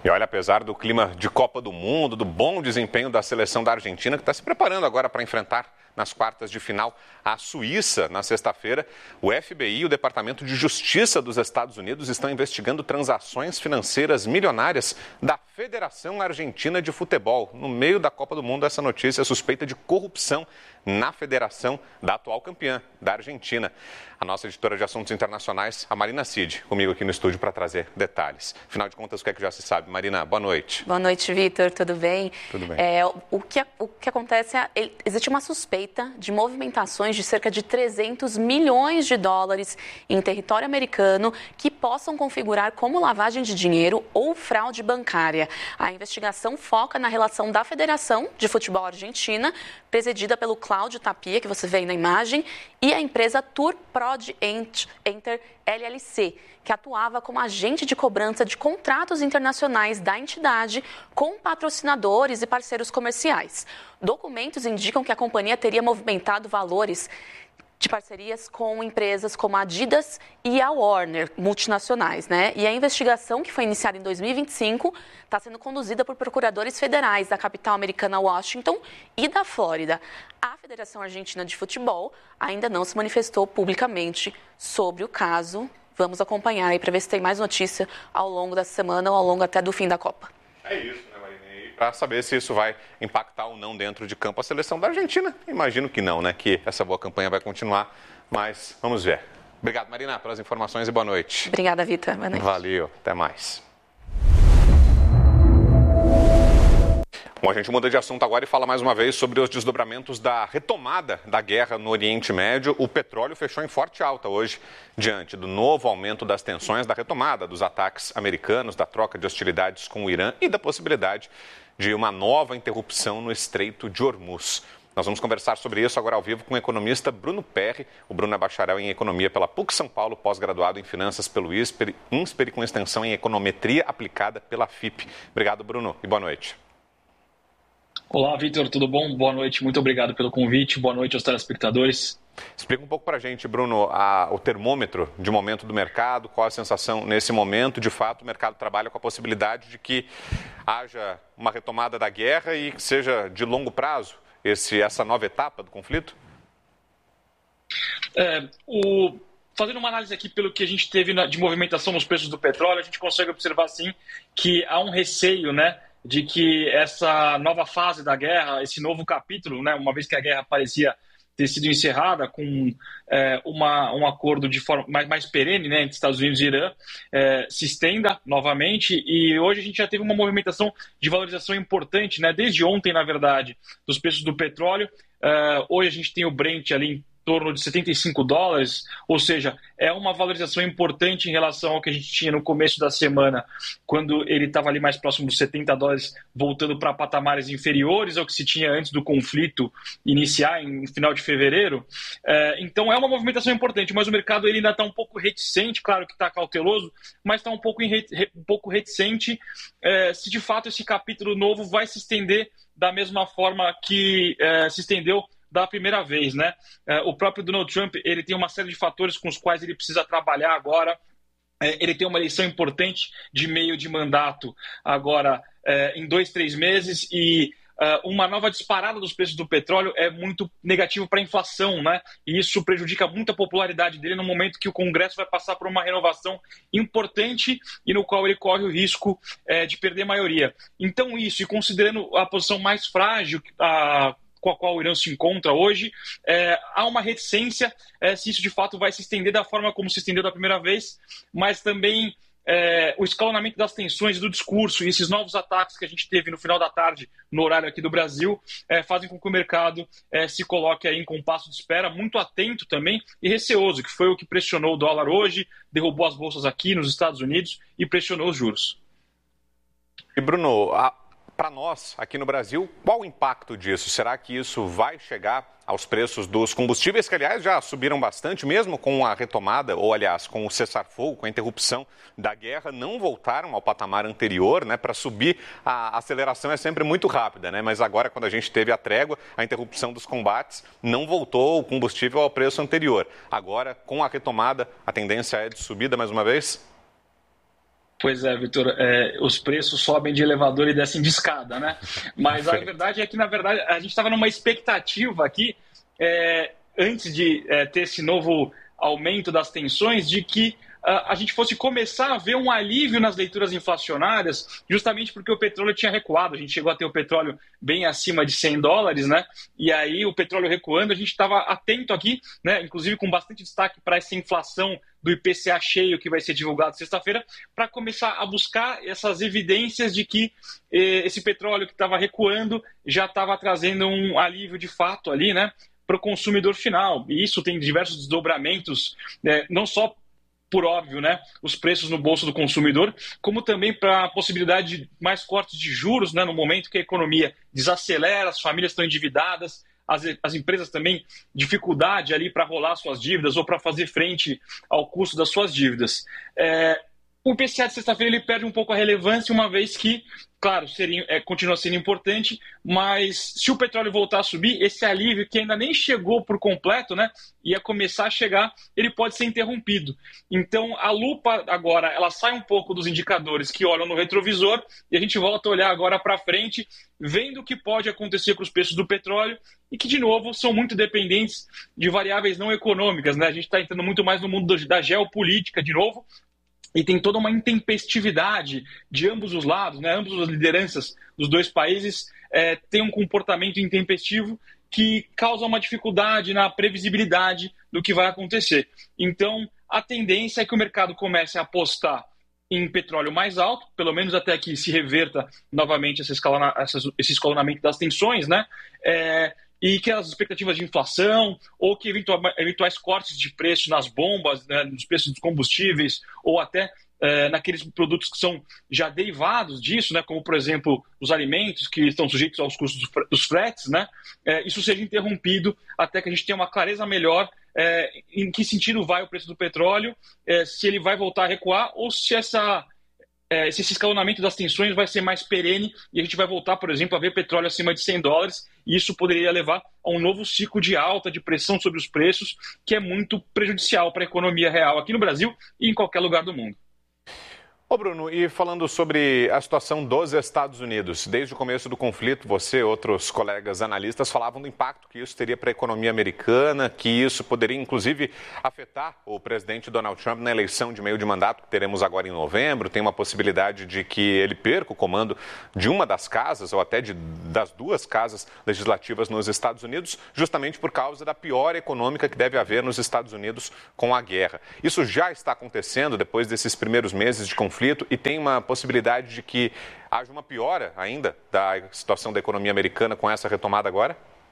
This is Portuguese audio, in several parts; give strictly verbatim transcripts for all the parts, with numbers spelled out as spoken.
E olha, apesar do clima de Copa do Mundo, do bom desempenho da seleção da Argentina, que está se preparando agora para enfrentar nas quartas de final a Suíça na sexta-feira, o F B I e o Departamento de Justiça dos Estados Unidos estão investigando transações financeiras milionárias da Federação Argentina de Futebol. No meio da Copa do Mundo, essa notícia é suspeita de corrupção na federação da atual campeã, da Argentina. A nossa editora de assuntos internacionais, a Marina Cid, comigo aqui no estúdio para trazer detalhes. Afinal de contas, o que é que já se sabe? Marina, boa noite. Boa noite, Vitor. Tudo bem? Tudo bem. É, o, que, o que acontece é, existe uma suspeita de movimentações de cerca de trezentos milhões de dólares em território americano que possam configurar como lavagem de dinheiro ou fraude bancária. A investigação foca na relação da Federação de Futebol Argentina, presidida pelo Cláudio Tapia, que você vê aí na imagem, e a empresa Turprod Enter L L C, que atuava como agente de cobrança de contratos internacionais da entidade com patrocinadores e parceiros comerciais. Documentos indicam que a companhia teria movimentado valores de parcerias com empresas como a Adidas e a Warner, multinacionais, né? E a investigação, que foi iniciada em dois mil e vinte e cinco, está sendo conduzida por procuradores federais da capital americana Washington e da Flórida. A Federação Argentina de Futebol ainda não se manifestou publicamente sobre o caso. Vamos acompanhar aí para ver se tem mais notícia ao longo da semana ou ao longo até do fim da Copa. É isso, né, Marina? Para saber se isso vai impactar ou não dentro de campo a seleção da Argentina. Imagino que não, né? Que essa boa campanha vai continuar, mas vamos ver. Obrigado, Marina, pelas informações e boa noite. Obrigada, Vitor. Boa noite. Valeu, até mais. Bom, a gente muda de assunto agora e fala mais uma vez sobre os desdobramentos da retomada da guerra no Oriente Médio. O petróleo fechou em forte alta hoje, diante do novo aumento das tensões, da retomada dos ataques americanos, da troca de hostilidades com o Irã e da possibilidade de uma nova interrupção no Estreito de Hormuz. Nós vamos conversar sobre isso agora ao vivo com o economista Bruno Perri. O Bruno é bacharel em Economia pela P U C São Paulo, pós-graduado em Finanças pelo INSPER, INSPER com extensão em Econometria aplicada pela F I P. Obrigado, Bruno, e boa noite. Olá, Vitor, tudo bom? Boa noite, muito obrigado pelo convite. Boa noite aos telespectadores. Explica um pouco para a gente, Bruno, a, o termômetro de momento do mercado, qual a sensação nesse momento. De fato, o mercado trabalha com a possibilidade de que haja uma retomada da guerra e que seja de longo prazo esse, essa nova etapa do conflito? É, o... Fazendo uma análise aqui pelo que a gente teve de movimentação nos preços do petróleo, a gente consegue observar, sim, que há um receio, né, de que essa nova fase da guerra, esse novo capítulo, né, uma vez que a guerra parecia ter sido encerrada com é, uma, um acordo de forma mais, mais perene, né, entre Estados Unidos e Irã, é, se estenda novamente. E hoje a gente já teve uma movimentação de valorização importante, né, desde ontem, na verdade, dos preços do petróleo. É, hoje a gente tem o Brent ali em torno de setenta e cinco dólares, ou seja, é uma valorização importante em relação ao que a gente tinha no começo da semana, quando ele estava ali mais próximo dos setenta dólares, voltando para patamares inferiores ao que se tinha antes do conflito iniciar em final de fevereiro. É, então é uma movimentação importante, mas o mercado ele ainda está um pouco reticente, claro que está cauteloso, mas está um pouco, um pouco reticente é, se de fato esse capítulo novo vai se estender da mesma forma que é, se estendeu da primeira vez, né? O próprio Donald Trump, ele tem uma série de fatores com os quais ele precisa trabalhar agora. Ele tem uma eleição importante de meio de mandato agora em dois, três meses e uma nova disparada dos preços do petróleo é muito negativo para a inflação, né? E isso prejudica muito a popularidade dele no momento que o Congresso vai passar por uma renovação importante e no qual ele corre o risco de perder maioria. Então isso, e considerando a posição mais frágil, a com a qual o Irã se encontra hoje, é, há uma reticência é, se isso de fato vai se estender da forma como se estendeu da primeira vez, mas também é, o escalonamento das tensões do discurso e esses novos ataques que a gente teve no final da tarde, no horário aqui do Brasil, é, fazem com que o mercado é, se coloque aí em compasso de espera, muito atento também e receoso, que foi o que pressionou o dólar hoje, derrubou as bolsas aqui nos Estados Unidos e pressionou os juros. E Bruno, a... para nós, aqui no Brasil, qual o impacto disso? Será que isso vai chegar aos preços dos combustíveis, que, aliás, já subiram bastante, mesmo com a retomada, ou, aliás, com o cessar-fogo, com a interrupção da guerra, não voltaram ao patamar anterior, né? Para subir, a aceleração é sempre muito rápida, né? Mas agora, quando a gente teve a trégua, a interrupção dos combates, não voltou o combustível ao preço anterior. Agora, com a retomada, a tendência é de subida mais uma vez? Pois é, Vitor, é, os preços sobem de elevador e descem de escada, né? Mas a verdade é que, na verdade, a gente estava numa expectativa aqui, é, antes de é, ter esse novo aumento das tensões, de que a gente fosse começar a ver um alívio nas leituras inflacionárias, justamente porque o petróleo tinha recuado. A gente chegou a ter o petróleo bem acima de cem dólares, né? E aí o petróleo recuando, a gente estava atento aqui, né? Inclusive com bastante destaque para essa inflação do I P C A cheio que vai ser divulgado sexta-feira, para começar a buscar essas evidências de que eh, esse petróleo que estava recuando já estava trazendo um alívio de fato ali, né? Para o consumidor final. E isso tem diversos desdobramentos, né, não só por óbvio, né, os preços no bolso do consumidor, como também para a possibilidade de mais cortes de juros, né, no momento que a economia desacelera, as famílias estão endividadas, as, as empresas também dificuldade ali para rolar suas dívidas ou para fazer frente ao custo das suas dívidas. É, o I P C A de sexta-feira ele perde um pouco a relevância, uma vez que, claro, seria, é, continua sendo importante, mas se o petróleo voltar a subir, esse alívio que ainda nem chegou por completo, né, ia começar a chegar, ele pode ser interrompido. Então, a lupa agora, ela sai um pouco dos indicadores que olham no retrovisor e a gente volta a olhar agora para frente, vendo o que pode acontecer com os preços do petróleo e que, de novo, são muito dependentes de variáveis não econômicas, né? A gente está entrando muito mais no mundo da geopolítica, de novo, e tem toda uma intempestividade de ambos os lados, né? Ambas as lideranças dos dois países é, têm um comportamento intempestivo que causa uma dificuldade na previsibilidade do que vai acontecer. Então, a tendência é que o mercado comece a apostar em petróleo mais alto, pelo menos até que se reverta novamente essa escalona, essa, esse escalonamento das tensões, né? É, e que as expectativas de inflação ou que eventual, eventuais cortes de preço nas bombas, né, nos preços dos combustíveis ou até é, naqueles produtos que são já derivados disso, né, como, por exemplo, os alimentos que estão sujeitos aos custos dos fretes, né, é, isso seja interrompido até que a gente tenha uma clareza melhor é, em que sentido vai o preço do petróleo, é, se ele vai voltar a recuar ou se essa... É, esse escalonamento das tensões vai ser mais perene e a gente vai voltar, por exemplo, a ver petróleo acima de cem dólares e isso poderia levar a um novo ciclo de alta, de pressão sobre os preços, que é muito prejudicial para a economia real aqui no Brasil e em qualquer lugar do mundo. Ô Bruno, e falando sobre a situação dos Estados Unidos, desde o começo do conflito, você e outros colegas analistas falavam do impacto que isso teria para a economia americana, que isso poderia inclusive afetar o presidente Donald Trump na eleição de meio de mandato que teremos agora em novembro. Tem uma possibilidade de que ele perca o comando de uma das casas ou até de, das duas casas legislativas nos Estados Unidos, justamente por causa da piora econômica que deve haver nos Estados Unidos com a guerra. Isso já está acontecendo depois desses primeiros meses de conflito e tem uma possibilidade de que haja uma piora ainda da situação da economia americana com essa retomada agora?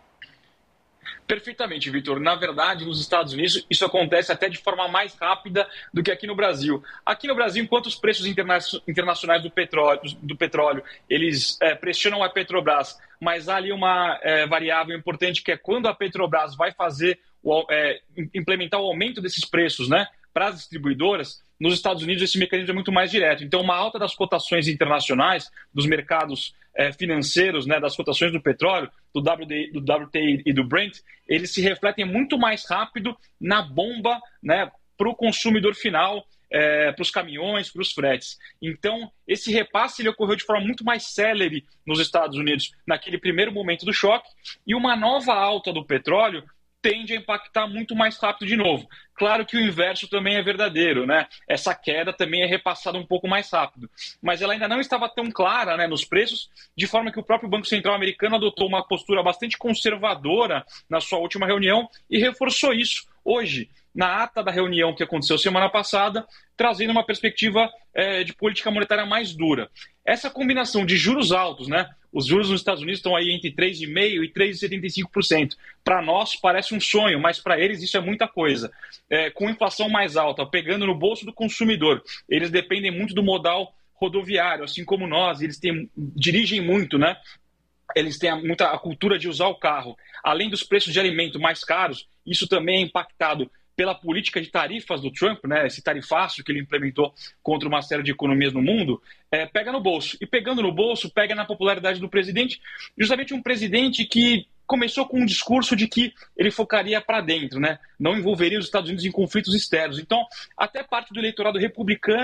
Perfeitamente, Vitor. Na verdade, nos Estados Unidos, isso acontece até de forma mais rápida do que aqui no Brasil. Aqui no Brasil, enquanto os preços interna- internacionais do petróleo, do petróleo eles é, pressionam a Petrobras, mas há ali uma é, variável importante que é quando a Petrobras vai fazer, o, é, implementar o aumento desses preços, né, para as distribuidoras. Nos Estados Unidos, esse mecanismo é muito mais direto. Então, uma alta das cotações internacionais, dos mercados eh, financeiros, né, das cotações do petróleo, do W T I, do W T I e do Brent, eles se refletem muito mais rápido na bomba, né, para o consumidor final, eh, para os caminhões, para os fretes. Então, esse repasse ele ocorreu de forma muito mais célere nos Estados Unidos, naquele primeiro momento do choque, e uma nova alta do petróleo tende a impactar muito mais rápido de novo. Claro que o inverso também é verdadeiro, né? Essa queda também é repassada um pouco mais rápido. Mas ela ainda não estava tão clara, né, nos preços, de forma que o próprio Banco Central americano adotou uma postura bastante conservadora na sua última reunião e reforçou isso hoje, na ata da reunião que aconteceu semana passada, trazendo uma perspectiva é, de política monetária mais dura. Essa combinação de juros altos, né? Os juros nos Estados Unidos estão aí entre três vírgula cinco por cento e três vírgula setenta e cinco por cento. Para nós parece um sonho, mas para eles isso é muita coisa. É, com inflação mais alta, pegando no bolso do consumidor, eles dependem muito do modal rodoviário, assim como nós, eles têm, dirigem muito, né? Eles têm muita a cultura de usar o carro. Além dos preços de alimento mais caros, isso também é impactado pela política de tarifas do Trump, né, esse tarifaço que ele implementou contra uma série de economias no mundo, é, pega no bolso. E pegando no bolso, pega na popularidade do presidente, justamente um presidente que começou com um discurso de que ele focaria para dentro, né, não envolveria os Estados Unidos em conflitos externos. Então, até parte do eleitorado republicano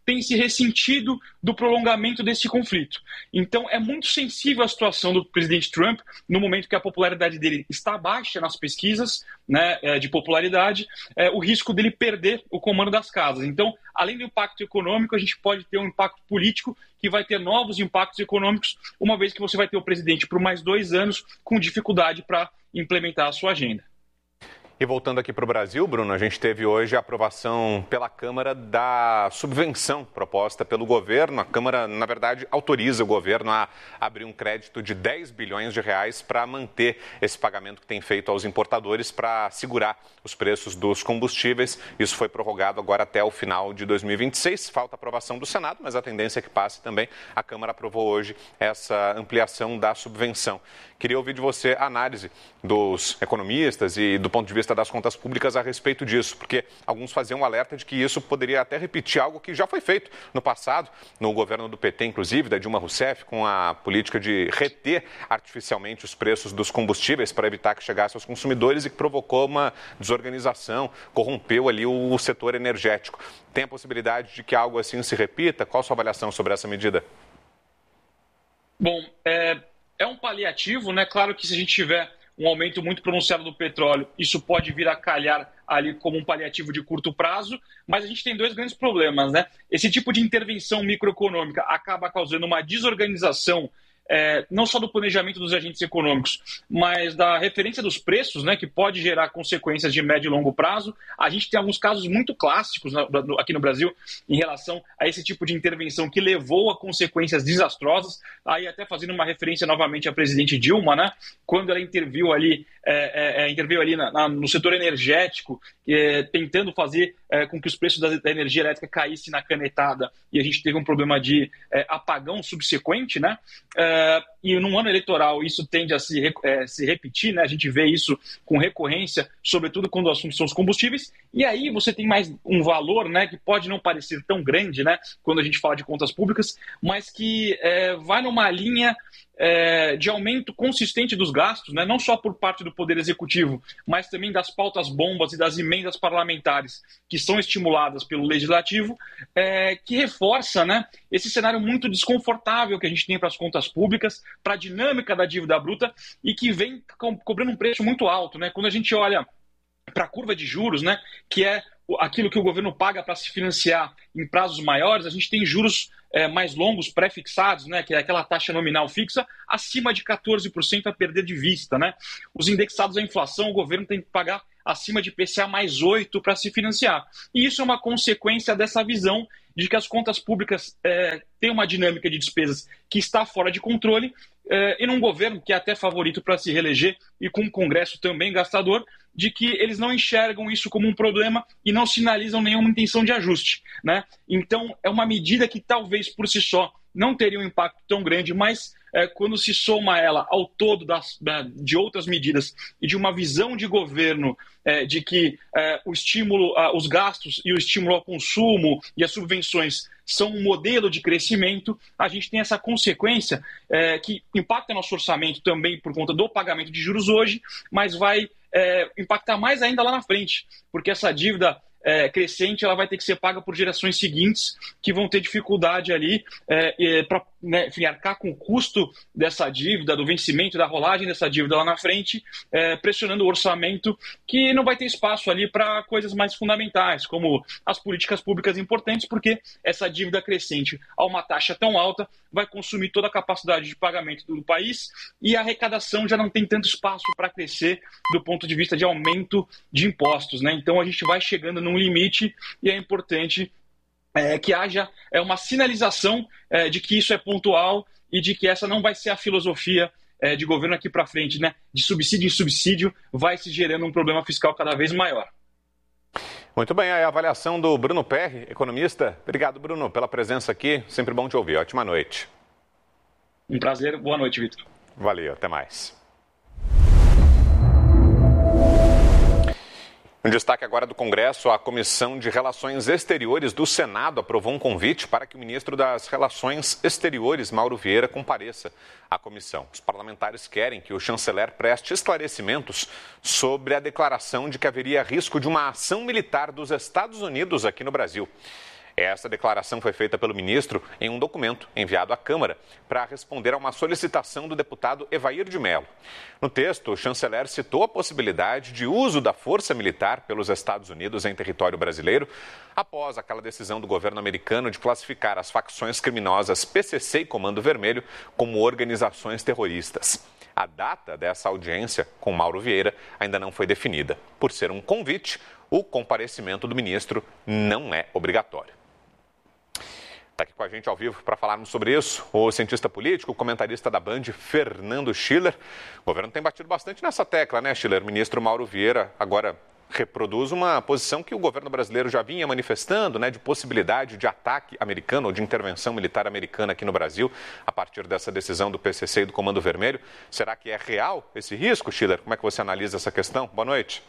tem se ressentido do prolongamento desse conflito. Então, é muito sensível a situação do presidente Trump, no momento que a popularidade dele está baixa nas pesquisas, né, de popularidade, é, o risco dele perder o comando das casas. Então, além do impacto econômico, a gente pode ter um impacto político que vai ter novos impactos econômicos, uma vez que você vai ter o presidente por mais dois anos com dificuldade para implementar a sua agenda. E voltando aqui para o Brasil, Bruno, a gente teve hoje a aprovação pela Câmara da subvenção proposta pelo governo. A Câmara, na verdade, autoriza o governo a abrir um crédito de dez bilhões de reais para manter esse pagamento que tem feito aos importadores para segurar os preços dos combustíveis. Isso foi prorrogado agora até o final de dois mil e vinte e seis. Falta aprovação do Senado, mas a tendência é que passe também. A Câmara aprovou hoje essa ampliação da subvenção. Queria ouvir de você a análise dos economistas e do ponto de vista das contas públicas a respeito disso, porque alguns faziam um alerta de que isso poderia até repetir algo que já foi feito no passado, no governo do P T, inclusive, da Dilma Rousseff, com a política de reter artificialmente os preços dos combustíveis para evitar que chegasse aos consumidores e que provocou uma desorganização, corrompeu ali o setor energético. Tem a possibilidade de que algo assim se repita? Qual a sua avaliação sobre essa medida? Bom, é... É um paliativo, né? Claro que se a gente tiver um aumento muito pronunciado do petróleo, isso pode vir a calhar ali como um paliativo de curto prazo, mas a gente tem dois grandes problemas, né? Esse tipo de intervenção microeconômica acaba causando uma desorganização, é, não só do planejamento dos agentes econômicos, mas da referência dos preços, né, que pode gerar consequências de médio e longo prazo. A gente tem alguns casos muito clássicos na, no, aqui no Brasil em relação a esse tipo de intervenção que levou a consequências desastrosas. Aí até fazendo uma referência novamente à presidente Dilma, né, quando ela interviu ali, é, é, interviu ali na, na, no setor energético, é, tentando fazer é, com que os preços da, da energia elétrica caíssem na canetada, e a gente teve um problema de é, apagão subsequente, né? É, e num ano eleitoral isso tende a se, é, se repetir, né? A gente vê isso com recorrência, sobretudo quando o assunto são os combustíveis, e aí você tem mais um valor, né, que pode não parecer tão grande, né, quando a gente fala de contas públicas, mas que é, vai numa linha é, de aumento consistente dos gastos, né, não só por parte do Poder Executivo, mas também das pautas bombas e das emendas parlamentares que são estimuladas pelo Legislativo, é, que reforça, né, esse cenário muito desconfortável que a gente tem para as contas públicas, para a dinâmica da dívida bruta e que vem co- cobrando um preço muito alto, né? Quando a gente olha para a curva de juros, né, que é aquilo que o governo paga para se financiar em prazos maiores, a gente tem juros é, mais longos, pré-fixados, né, que é aquela taxa nominal fixa, acima de quatorze por cento a perder de vista, né? Os indexados à inflação, o governo tem que pagar acima de I P C A mais oito para se financiar. E isso é uma consequência dessa visão de que as contas públicas é, têm uma dinâmica de despesas que está fora de controle, é, e num governo que é até favorito para se reeleger e com um Congresso também gastador, de que eles não enxergam isso como um problema e não sinalizam nenhuma intenção de ajuste, né? Então, é uma medida que talvez por si só não teria um impacto tão grande, mas é, quando se soma ela ao todo das, da, de outras medidas e de uma visão de governo é, de que é, o estímulo, a, os gastos e o estímulo ao consumo e as subvenções são um modelo de crescimento, a gente tem essa consequência é, que impacta nosso orçamento também por conta do pagamento de juros hoje, mas vai é, impactar mais ainda lá na frente, porque essa dívida É, crescente, ela vai ter que ser paga por gerações seguintes que vão ter dificuldade ali é, para, né, enfim, arcar com o custo dessa dívida, do vencimento, da rolagem dessa dívida lá na frente, é, pressionando o orçamento que não vai ter espaço ali para coisas mais fundamentais, como as políticas públicas importantes, porque essa dívida crescente a uma taxa tão alta vai consumir toda a capacidade de pagamento do país e a arrecadação já não tem tanto espaço para crescer do ponto de vista de aumento de impostos, né? Então a gente vai chegando num limite e é importante é, que haja é, uma sinalização é, de que isso é pontual e de que essa não vai ser a filosofia é, de governo aqui para frente, né? De subsídio em subsídio vai se gerando um problema fiscal cada vez maior. Muito bem, a avaliação do Bruno Perri, economista. Obrigado, Bruno, pela presença aqui. Sempre bom te ouvir. Ótima noite. Um prazer. Boa noite, Vitor. Valeu, até mais. Um destaque agora do Congresso, a Comissão de Relações Exteriores do Senado aprovou um convite para que o ministro das Relações Exteriores, Mauro Vieira, compareça à comissão. Os parlamentares querem que o chanceler preste esclarecimentos sobre a declaração de que haveria risco de uma ação militar dos Estados Unidos aqui no Brasil. Essa declaração foi feita pelo ministro em um documento enviado à Câmara para responder a uma solicitação do deputado Evair de Mello. No texto, o chanceler citou a possibilidade de uso da força militar pelos Estados Unidos em território brasileiro após aquela decisão do governo americano de classificar as facções criminosas P C C e Comando Vermelho como organizações terroristas. A data dessa audiência com Mauro Vieira ainda não foi definida. Por ser um convite, o comparecimento do ministro não é obrigatório. Está aqui com a gente ao vivo para falarmos sobre isso o cientista político, o comentarista da Band, Fernando Schiller. O governo tem batido bastante nessa tecla, né, Schiller? O ministro Mauro Vieira agora reproduz uma posição que o governo brasileiro já vinha manifestando, né, de possibilidade de ataque americano ou de intervenção militar americana aqui no Brasil a partir dessa decisão do P C C e do Comando Vermelho. Será que é real esse risco, Schiller? Como é que você analisa essa questão? Boa noite.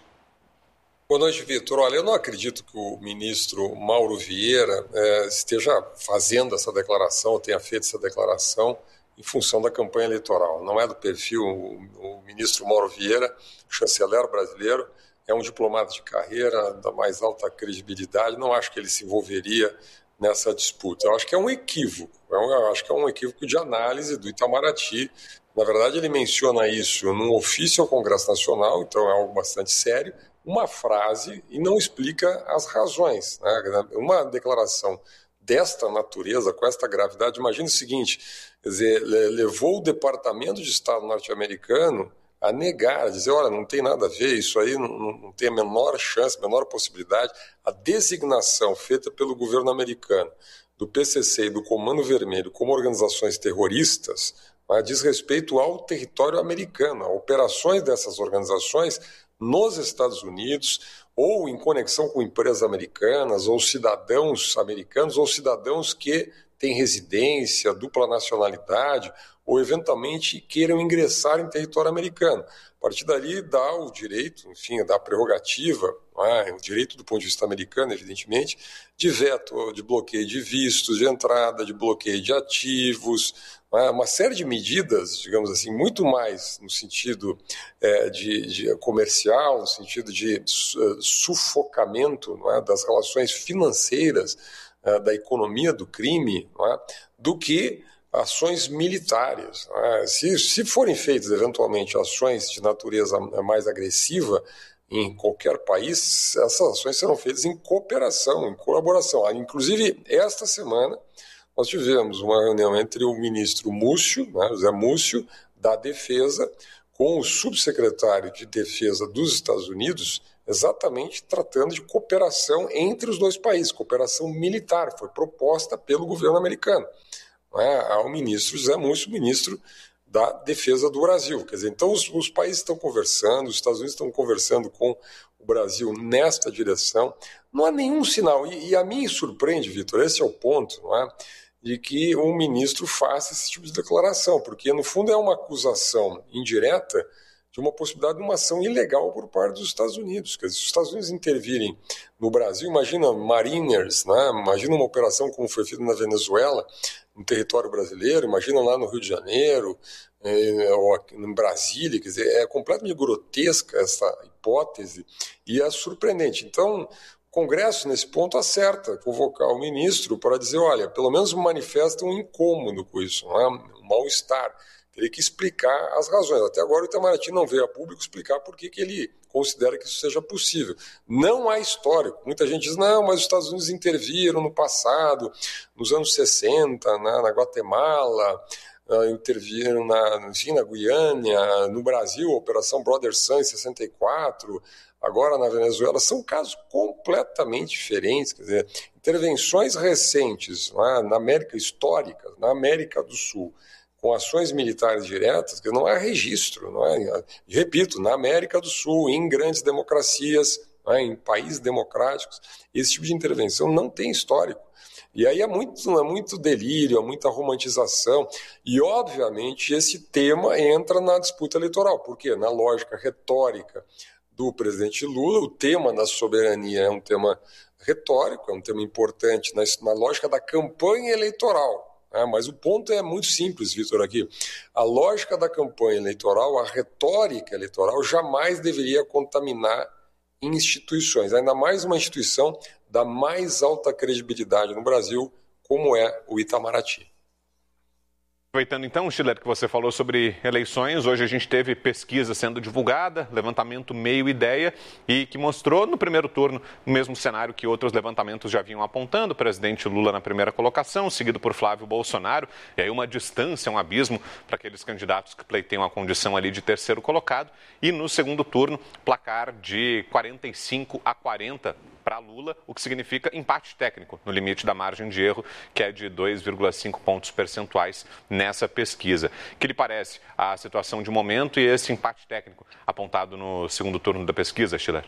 Boa noite, Vitor. Olha, eu não acredito que o ministro Mauro Vieira é, esteja fazendo essa declaração, ou tenha feito essa declaração em função da campanha eleitoral. Não é do perfil. O, o ministro Mauro Vieira, chanceler brasileiro, é um diplomata de carreira da mais alta credibilidade. Não acho que ele se envolveria nessa disputa. Eu acho que é um equívoco. Eu acho que é um equívoco de análise do Itamaraty. Na verdade, ele menciona isso num ofício ao Congresso Nacional, então é algo bastante sério, uma frase e não explica as razões, né? Uma declaração desta natureza, com esta gravidade, imagine o seguinte, quer dizer, levou o Departamento de Estado norte-americano a negar, a dizer, olha, não tem nada a ver, isso aí não, não tem a menor chance, a menor possibilidade. A designação feita pelo governo americano do P C C e do Comando Vermelho como organizações terroristas, né, diz respeito ao território americano, a operações dessas organizações nos Estados Unidos, ou em conexão com empresas americanas, ou cidadãos americanos, ou cidadãos que têm residência, dupla nacionalidade, ou eventualmente queiram ingressar em território americano. A partir dali dá o direito, enfim, dá a prerrogativa, é? O direito do ponto de vista americano, evidentemente, de veto, de bloqueio de vistos, de entrada, de bloqueio de ativos, é? Uma série de medidas, digamos assim, muito mais no sentido é, de, de comercial, no sentido de uh, sufocamento, não é? Das relações financeiras, uh, da economia do crime, não é? Do que ações militares. Né? Se, se forem feitas, eventualmente, ações de natureza mais agressiva em qualquer país, essas ações serão feitas em cooperação, em colaboração. Inclusive, esta semana, nós tivemos uma reunião entre o ministro Múcio, né, José Múcio, da Defesa, com o subsecretário de Defesa dos Estados Unidos, exatamente tratando de cooperação entre os dois países, cooperação militar, foi proposta pelo governo americano. É, ao ministro José Múcio, ministro da Defesa do Brasil. Quer dizer, então os, os países estão conversando, os Estados Unidos estão conversando com o Brasil nesta direção. Não há nenhum sinal, e, e a mim surpreende, Vitor, esse é o ponto, não é? De que um ministro faça esse tipo de declaração, porque no fundo é uma acusação indireta de uma possibilidade de uma ação ilegal por parte dos Estados Unidos. Quer dizer, se os Estados Unidos intervirem no Brasil, imagina Mariners, né? Imagina uma operação como foi feita na Venezuela, no território brasileiro, imagina lá no Rio de Janeiro, é, ou aqui em Brasília, quer dizer, é completamente grotesca essa hipótese e é surpreendente. Então, o Congresso, nesse ponto, acerta convocar o ministro para dizer, olha, pelo menos manifesta um incômodo com isso, não é? Um mal-estar. Teria que explicar as razões. Até agora o Itamaraty não veio a público explicar por que, que ele considera que isso seja possível. Não há histórico. Muita gente diz, não, mas os Estados Unidos interviram no passado, nos anos sessenta, na, na Guatemala, uh, interviram na, enfim, na Guiana, no Brasil, a Operação Brother Sun em sessenta e quatro, agora na Venezuela. São casos completamente diferentes. Quer dizer, intervenções recentes, né, na América histórica, na América do Sul, com ações militares diretas, que não há registro, não é? Repito, na América do Sul, em grandes democracias, não é? Em países democráticos, esse tipo de intervenção não tem histórico. E aí é muito, é muito delírio, é muita romantização, e obviamente esse tema entra na disputa eleitoral, porque na lógica retórica do presidente Lula, o tema da soberania é um tema retórico, é um tema importante na, na lógica da campanha eleitoral. É, mas o ponto é muito simples, Vitor, aqui. A lógica da campanha eleitoral, a retórica eleitoral, jamais deveria contaminar instituições, ainda mais uma instituição da mais alta credibilidade no Brasil, como é o Itamaraty. Aproveitando então, Schiller, que você falou sobre eleições, hoje a gente teve pesquisa sendo divulgada, levantamento Meio Ideia, e que mostrou no primeiro turno o mesmo cenário que outros levantamentos já vinham apontando, o presidente Lula na primeira colocação, seguido por Flávio Bolsonaro, e aí uma distância, um abismo para aqueles candidatos que pleiteiam a condição ali de terceiro colocado, e no segundo turno, placar de quarenta e cinco a quarenta para Lula, o que significa empate técnico no limite da margem de erro, que é de dois vírgula cinco pontos percentuais nessa pesquisa. O que lhe parece a situação de momento e esse empate técnico apontado no segundo turno da pesquisa, Schiller?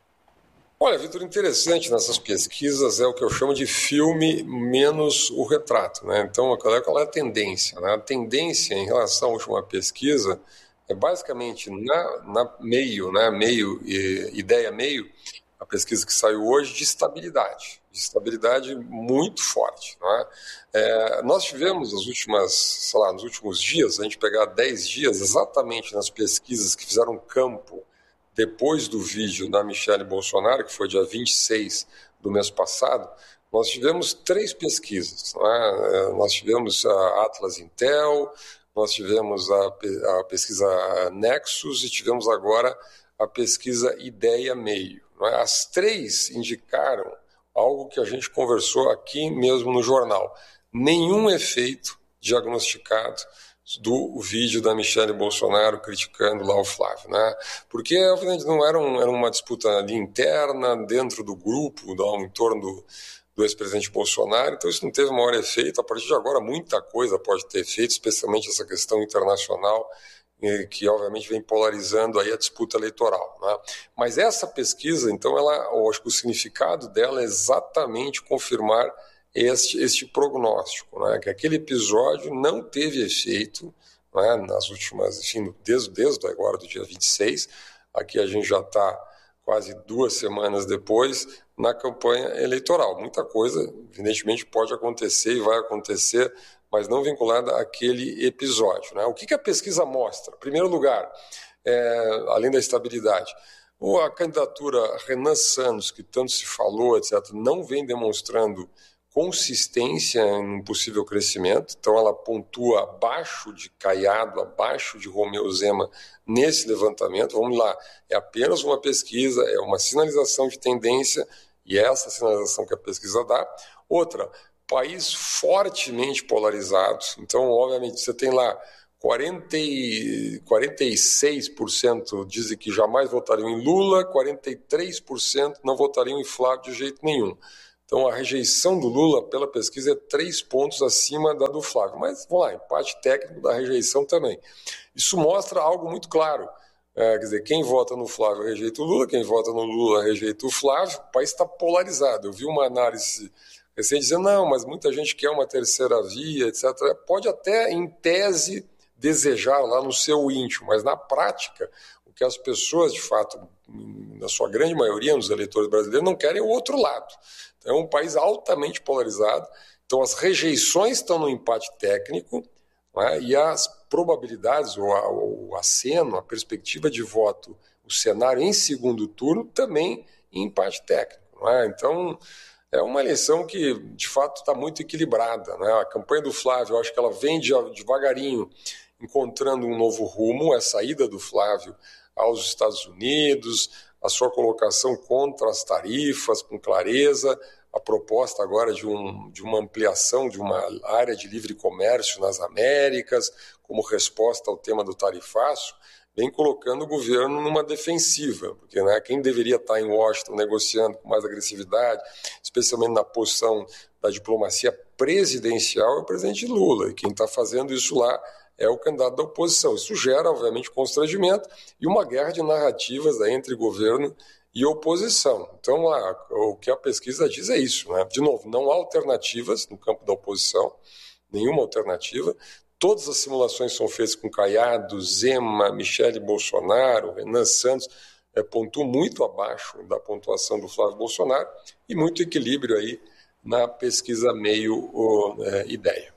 Olha, Vitor, interessante nessas pesquisas é o que eu chamo de filme menos o retrato, né? Então, qual é, qual é a tendência? Né? A tendência em relação à última pesquisa é basicamente na, na meio, né? meio, ideia meio, a pesquisa que saiu hoje, de estabilidade, de estabilidade muito forte. Não é? É, nós tivemos nas últimas, sei lá, nos últimos dias, a gente pegar dez dias, exatamente nas pesquisas que fizeram campo depois do vídeo da Michelle Bolsonaro, que foi dia vinte e seis do mês passado, nós tivemos três pesquisas. Não é? Nós tivemos a Atlas Intel, nós tivemos a, a pesquisa Nexus e tivemos agora a pesquisa Ideia Meio. As três indicaram algo que a gente conversou aqui mesmo no jornal. Nenhum efeito diagnosticado do vídeo da Michelle Bolsonaro criticando lá o Flávio. Né? Porque, obviamente, não era, um, era uma disputa ali interna, dentro do grupo, do, em torno do, do ex-presidente Bolsonaro, então isso não teve maior efeito. A partir de agora, muita coisa pode ter efeito, especialmente essa questão internacional, que obviamente vem polarizando aí a disputa eleitoral. Né? Mas essa pesquisa, então, ela, eu acho que o significado dela é exatamente confirmar este, este prognóstico, né? Que aquele episódio não teve efeito, né? Nas últimas, enfim, desde, desde agora do dia vinte e seis, aqui a gente já está quase duas semanas depois na campanha eleitoral. Muita coisa, evidentemente, pode acontecer e vai acontecer, mas não vinculada àquele episódio. Né? O que, que a pesquisa mostra? Em primeiro lugar, é, além da estabilidade, a candidatura Renan Santos, que tanto se falou, etcétera, não vem demonstrando consistência em um possível crescimento, então ela pontua abaixo de Caiado, abaixo de Romeu Zema nesse levantamento. Vamos lá, é apenas uma pesquisa, é uma sinalização de tendência, e é essa sinalização que a pesquisa dá. Outra, país fortemente polarizado, então, obviamente, você tem lá quarenta e seis por cento dizem que jamais votariam em Lula, quarenta e três por cento não votariam em Flávio de jeito nenhum. Então, a rejeição do Lula pela pesquisa é três pontos acima da do Flávio. Mas, vamos lá, empate técnico da rejeição também. Isso mostra algo muito claro. É, quer dizer, quem vota no Flávio rejeita o Lula, quem vota no Lula rejeita o Flávio. O país está polarizado. Eu vi uma análise recente dizendo, não, mas muita gente quer uma terceira via, etcétera. Pode até, em tese, desejar lá no seu íntimo, mas na prática, o que as pessoas, de fato, na sua grande maioria, nos eleitores brasileiros, não querem é o outro lado. É um país altamente polarizado, então as rejeições estão no empate técnico, né, e as probabilidades, ou a, o aceno, a perspectiva de voto, o cenário em segundo turno também em empate técnico. Né? Então, é uma eleição que, de fato, está muito equilibrada. Né? A campanha do Flávio, eu acho que ela vem de, devagarinho encontrando um novo rumo, a saída do Flávio aos Estados Unidos, a sua colocação contra as tarifas, com clareza, a proposta agora de, um, de uma ampliação de uma área de livre comércio nas Américas, como resposta ao tema do tarifaço, vem colocando o governo numa defensiva, porque né, quem deveria estar em Washington negociando com mais agressividade, especialmente na posição da diplomacia presidencial, é o presidente Lula, e quem está fazendo isso lá é o candidato da oposição. Isso gera, obviamente, constrangimento e uma guerra de narrativas aí entre governo e oposição. Então, lá, o que a pesquisa diz é isso. Né? De novo, não há alternativas no campo da oposição, nenhuma alternativa. Todas as simulações são feitas com Caiado, Zema, Michelle Bolsonaro, Renan Santos, é, pontuam muito abaixo da pontuação do Flávio Bolsonaro e muito equilíbrio aí na pesquisa meio oh, é, ideia.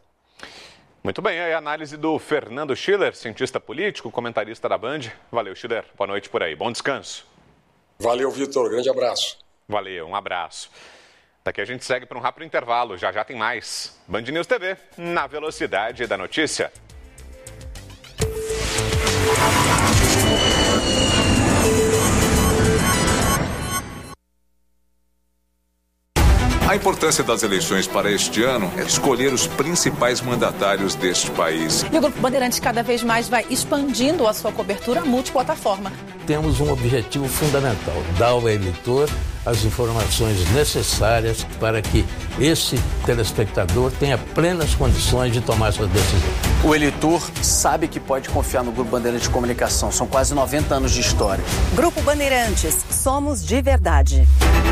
Muito bem, aí a análise do Fernando Schiller, cientista político, comentarista da Band. Valeu, Schiller. Boa noite por aí. Bom descanso. Valeu, Vitor. Grande abraço. Valeu, um abraço. Daqui a gente segue para um rápido intervalo. Já já tem mais. Band News T V, na velocidade da notícia. A importância das eleições para este ano é escolher os principais mandatários deste país. E o Grupo Bandeirantes cada vez mais vai expandindo a sua cobertura multiplataforma. Temos um objetivo fundamental, dar ao eleitor as informações necessárias para que esse telespectador tenha plenas condições de tomar sua decisão. O eleitor sabe que pode confiar no Grupo Bandeirantes de Comunicação. São quase noventa anos de história. Grupo Bandeirantes, somos de verdade.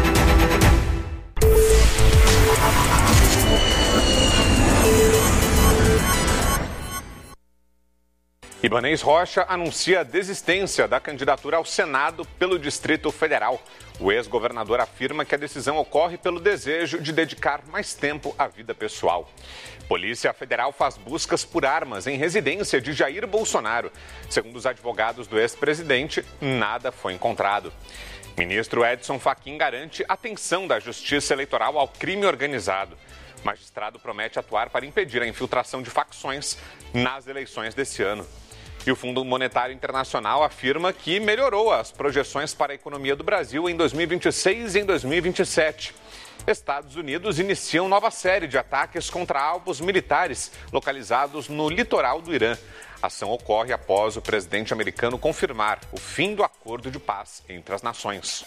Ibanez Rocha anuncia a desistência da candidatura ao Senado pelo Distrito Federal. O ex-governador afirma que a decisão ocorre pelo desejo de dedicar mais tempo à vida pessoal. Polícia Federal faz buscas por armas em residência de Jair Bolsonaro. Segundo os advogados do ex-presidente, nada foi encontrado. Ministro Edson Fachin garante atenção da Justiça Eleitoral ao crime organizado. O magistrado promete atuar para impedir a infiltração de facções nas eleições desse ano. E o Fundo Monetário Internacional afirma que melhorou as projeções para a economia do Brasil em dois mil e vinte e seis e em dois mil e vinte e sete. Estados Unidos iniciam nova série de ataques contra alvos militares localizados no litoral do Irã. A ação ocorre após o presidente americano confirmar o fim do acordo de paz entre as nações.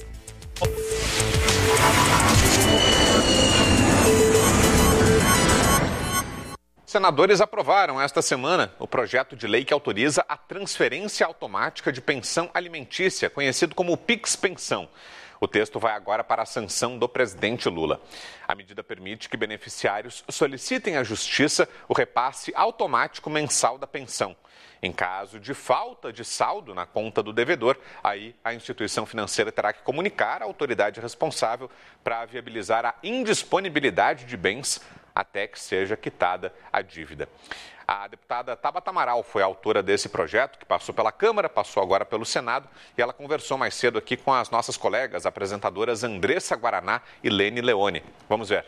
Senadores aprovaram esta semana o projeto de lei que autoriza a transferência automática de pensão alimentícia, conhecido como Pix Pensão. O texto vai agora para a sanção do presidente Lula. A medida permite que beneficiários solicitem à Justiça o repasse automático mensal da pensão. Em caso de falta de saldo na conta do devedor, aí a instituição financeira terá que comunicar à autoridade responsável para viabilizar a indisponibilidade de bens até que seja quitada a dívida. A deputada Tabata Amaral foi a autora desse projeto, que passou pela Câmara, passou agora pelo Senado, e ela conversou mais cedo aqui com as nossas colegas apresentadoras Andressa Guaraná e Lene Leone. Vamos ver.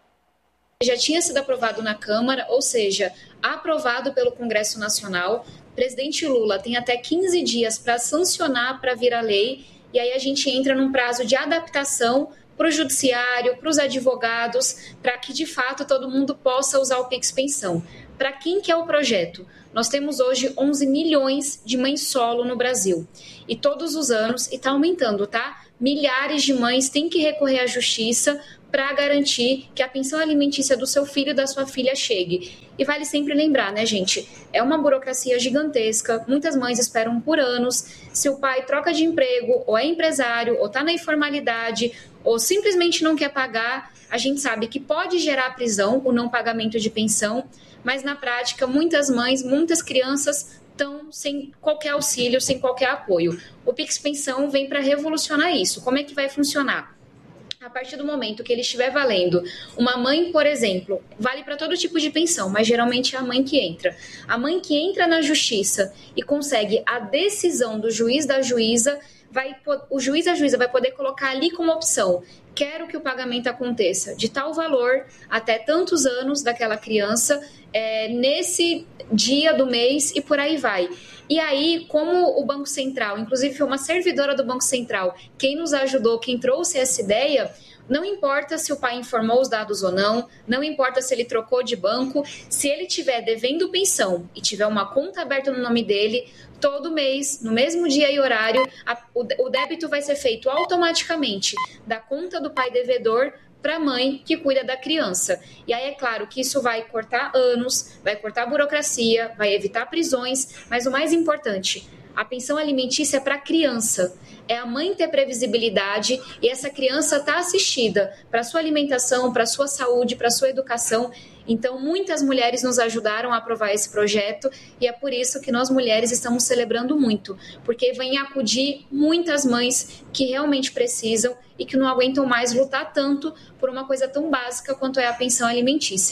Já tinha sido aprovado na Câmara, ou seja, aprovado pelo Congresso Nacional. O presidente Lula tem até quinze dias para sancionar, para virar lei, e aí a gente entra num prazo de adaptação para o judiciário, para os advogados, para que de fato todo mundo possa usar o Pix Pensão. Para quem que é o projeto? Nós temos hoje onze milhões de mães solo no Brasil. E todos os anos, e está aumentando, tá? Milhares de mães têm que recorrer à justiça para garantir que a pensão alimentícia do seu filho e da sua filha chegue. E vale sempre lembrar, né, gente? É uma burocracia gigantesca, muitas mães esperam por anos. Se o pai troca de emprego, ou é empresário, ou está na informalidade, ou simplesmente não quer pagar, a gente sabe que pode gerar prisão o não pagamento de pensão, mas na prática muitas mães, muitas crianças estão sem qualquer auxílio, sem qualquer apoio. O Pix Pensão vem para revolucionar isso. Como é que vai funcionar? A partir do momento que ele estiver valendo, uma mãe, por exemplo, vale para todo tipo de pensão, mas geralmente é a mãe que entra. A mãe que entra na justiça e consegue a decisão do juiz da juíza, vai, o juiz da juíza vai poder colocar ali como opção: quero que o pagamento aconteça de tal valor até tantos anos daquela criança, é, nesse dia do mês e por aí vai. E aí, como o Banco Central, inclusive foi uma servidora do Banco Central, quem nos ajudou, quem trouxe essa ideia, não importa se o pai informou os dados ou não, não importa se ele trocou de banco, se ele estiver devendo pensão e tiver uma conta aberta no nome dele, todo mês, no mesmo dia e horário, a, o, o débito vai ser feito automaticamente da conta do pai devedor para a mãe que cuida da criança. E aí é claro que isso vai cortar anos, vai cortar burocracia, vai evitar prisões, mas o mais importante, a pensão alimentícia é para a criança. É a mãe ter previsibilidade e essa criança estar assistida para sua alimentação, para sua saúde, para sua educação. Então, muitas mulheres nos ajudaram a aprovar esse projeto e é por isso que nós mulheres estamos celebrando muito, porque vem acudir muitas mães que realmente precisam e que não aguentam mais lutar tanto por uma coisa tão básica quanto é a pensão alimentícia.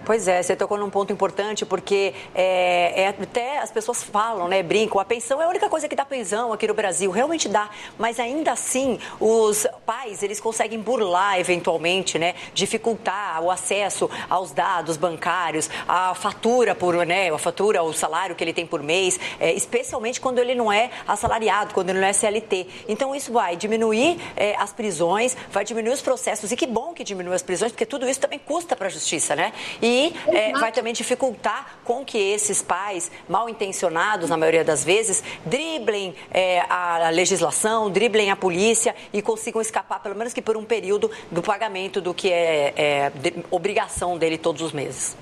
Pois é, você tocou num ponto importante, porque é, é, até as pessoas falam, né, brincam, a pensão é a única coisa que dá pensão aqui no Brasil, realmente dá, mas ainda assim os pais, eles conseguem burlar eventualmente, né, dificultar o acesso aos dados bancários, a fatura por, né, a fatura, o salário que ele tem por mês, é, especialmente quando ele não é assalariado, quando ele não é C L T. Então isso vai diminuir é, as prisões, vai diminuir os processos, e que bom que diminui as prisões, porque tudo isso também custa para a justiça, né? E E é, vai também dificultar com que esses pais mal intencionados, na maioria das vezes, driblem é, a legislação, driblem a polícia e consigam escapar, pelo menos que por um período, do pagamento do que é, é de, obrigação dele todos os meses.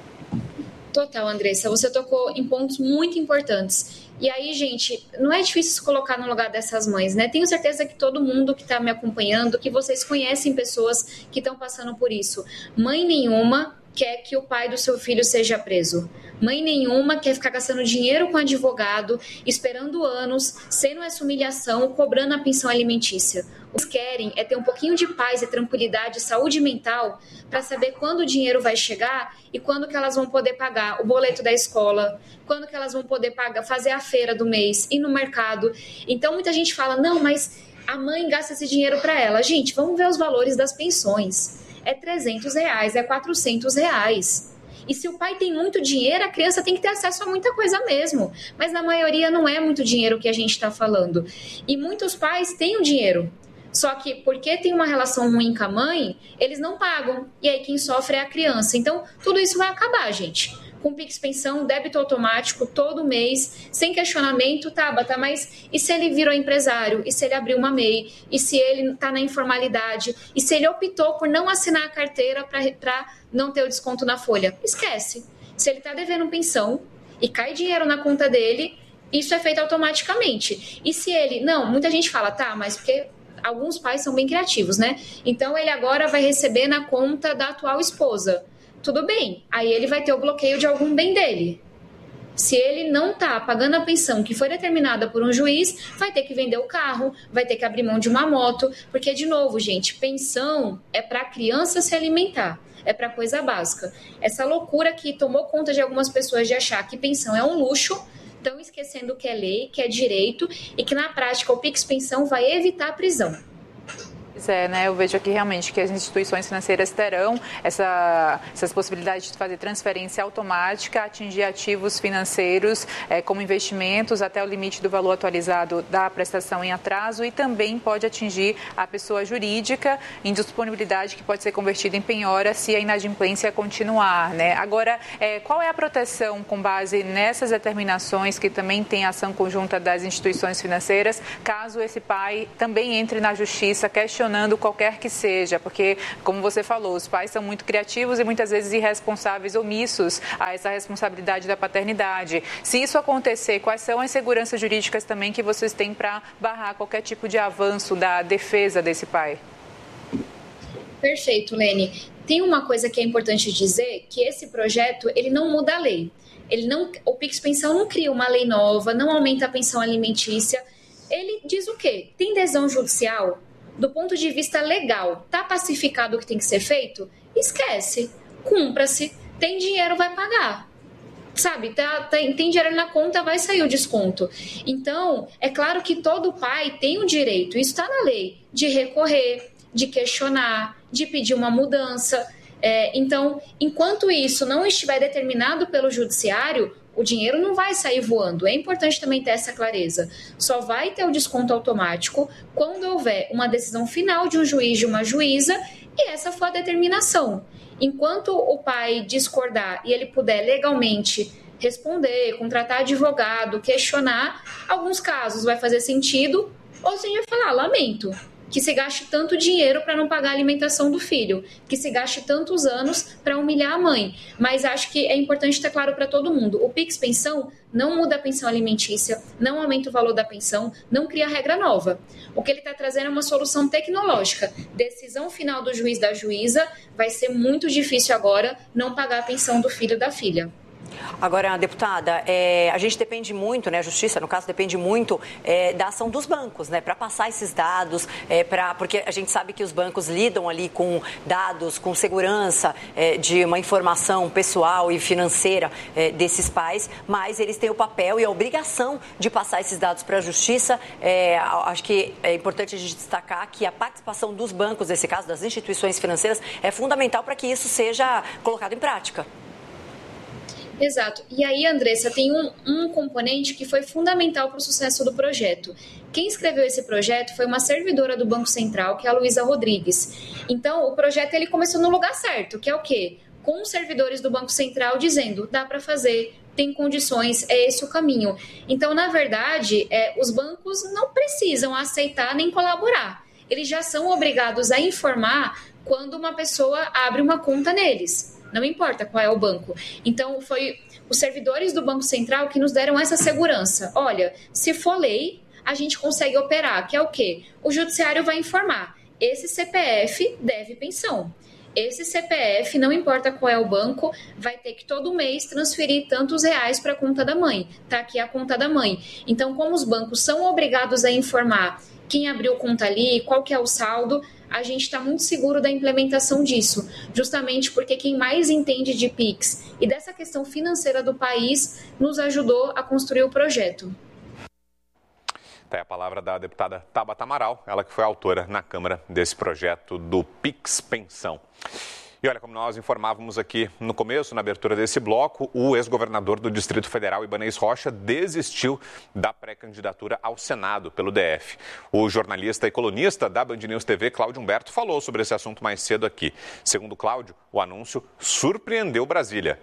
Total, Andressa, você tocou em pontos muito importantes. E aí, gente, não é difícil se colocar no lugar dessas mães, né? Tenho certeza que todo mundo que está me acompanhando, que vocês conhecem pessoas que estão passando por isso. Mãe nenhuma quer que o pai do seu filho seja preso. Mãe nenhuma quer ficar gastando dinheiro com advogado, esperando anos, sendo essa humilhação, cobrando a pensão alimentícia. O que eles querem é ter um pouquinho de paz e tranquilidade, saúde mental, para saber quando o dinheiro vai chegar e quando que elas vão poder pagar o boleto da escola, quando que elas vão poder pagar, fazer a feira do mês, ir no mercado. Então muita gente fala, não, mas a mãe gasta esse dinheiro para ela. Gente, vamos ver os valores das pensões. É trezentos reais, é quatrocentos reais. E se o pai tem muito dinheiro, a criança tem que ter acesso a muita coisa mesmo. Mas na maioria não é muito dinheiro que a gente está falando. E muitos pais têm o dinheiro. Só que porque tem uma relação ruim com a mãe, eles não pagam. E aí quem sofre é a criança. Então tudo isso vai acabar, gente. Com Pix Pensão, débito automático todo mês, sem questionamento, Tabata, mas e se ele virou empresário? E se ele abriu uma M E I? E se ele está na informalidade? E se ele optou por não assinar a carteira para não ter o desconto na folha? Esquece. Se ele está devendo pensão e cai dinheiro na conta dele, isso é feito automaticamente. E se ele... Não, muita gente fala, tá, mas porque... Alguns pais são bem criativos, né? Então ele agora vai receber na conta da atual esposa. Tudo bem, aí ele vai ter o bloqueio de algum bem dele. Se ele não está pagando a pensão que foi determinada por um juiz, vai ter que vender o carro, vai ter que abrir mão de uma moto, porque, de novo, gente, pensão é para a criança se alimentar, é para coisa básica. Essa loucura que tomou conta de algumas pessoas de achar que pensão é um luxo, estão esquecendo que é lei, que é direito e que, na prática, o Pix Pensão vai evitar a prisão. Pois é, né? Eu vejo aqui realmente que as instituições financeiras terão essa, essas possibilidades de fazer transferência automática, atingir ativos financeiros é, como investimentos até o limite do valor atualizado da prestação em atraso e também pode atingir a pessoa jurídica em disponibilidade que pode ser convertida em penhora se a inadimplência continuar, né? Agora, é, qual é a proteção com base nessas determinações que também tem ação conjunta das instituições financeiras, caso esse pai também entre na justiça questionando qualquer que seja, porque, como você falou, os pais são muito criativos e muitas vezes irresponsáveis, omissos a essa responsabilidade da paternidade. Se isso acontecer, quais são as seguranças jurídicas também que vocês têm para barrar qualquer tipo de avanço da defesa desse pai? Perfeito, Lene. Tem uma coisa que é importante dizer, que esse projeto, ele não muda a lei. Ele não, o Pix Pensão não cria uma lei nova, não aumenta a pensão alimentícia. Ele diz o quê? Tem decisão judicial? Do ponto de vista legal, tá pacificado o que tem que ser feito? Esquece, cumpra-se, tem dinheiro, vai pagar. Sabe, tá, tá, tem dinheiro na conta, vai sair o desconto. Então, é claro que todo pai tem o direito, isso está na lei, de recorrer, de questionar, de pedir uma mudança. É, então, enquanto isso não estiver determinado pelo judiciário, o dinheiro não vai sair voando. É importante também ter essa clareza. Só vai ter o desconto automático quando houver uma decisão final de um juiz, de uma juíza, e essa for a determinação. Enquanto o pai discordar e ele puder legalmente responder, contratar advogado, questionar, alguns casos vai fazer sentido, ou se vai falar, lamento, que se gaste tanto dinheiro para não pagar a alimentação do filho, que se gaste tantos anos para humilhar a mãe. Mas acho que é importante ter claro para todo mundo, o Pix Pensão não muda a pensão alimentícia, não aumenta o valor da pensão, não cria regra nova. O que ele está trazendo é uma solução tecnológica. Decisão final do juiz da juíza, vai ser muito difícil agora não pagar a pensão do filho ou da filha. Agora, deputada, é, a gente depende muito, né, a justiça, no caso, depende muito é, da ação dos bancos, né, para passar esses dados, é, pra, porque a gente sabe que os bancos lidam ali com dados, com segurança é, de uma informação pessoal e financeira é, desses pais, mas eles têm o papel e a obrigação de passar esses dados para a justiça. É, acho que é importante a gente destacar que a participação dos bancos, nesse caso, das instituições financeiras, é fundamental para que isso seja colocado em prática. Exato. E aí, Andressa, tem um, um componente que foi fundamental para o sucesso do projeto. Quem escreveu esse projeto foi uma servidora do Banco Central, que é a Luísa Rodrigues. Então, o projeto ele começou no lugar certo, que é o quê? Com os servidores do Banco Central dizendo, dá para fazer, tem condições, é esse o caminho. Então, na verdade, é, os bancos não precisam aceitar nem colaborar. Eles já são obrigados a informar quando uma pessoa abre uma conta neles. Não importa qual é o banco. Então, foi os servidores do Banco Central que nos deram essa segurança. Olha, se for lei, a gente consegue operar, que é o quê? O judiciário vai informar. Esse C P F deve pensão. Esse C P F, não importa qual é o banco, vai ter que todo mês transferir tantos reais para a conta da mãe. Está aqui a conta da mãe. Então, como os bancos são obrigados a informar quem abriu conta ali, qual que é o saldo, a gente está muito seguro da implementação disso, justamente porque quem mais entende de Pix e dessa questão financeira do país nos ajudou a construir o projeto. Tá aí a palavra da deputada Tabata Amaral, ela que foi autora na Câmara desse projeto do Pix Pensão. E olha, como nós informávamos aqui no começo, na abertura desse bloco, o ex-governador do Distrito Federal, Ibanez Rocha, desistiu da pré-candidatura ao Senado pelo D F. O jornalista e colunista da Band News T V, Cláudio Humberto, falou sobre esse assunto mais cedo aqui. Segundo Cláudio, o anúncio surpreendeu Brasília.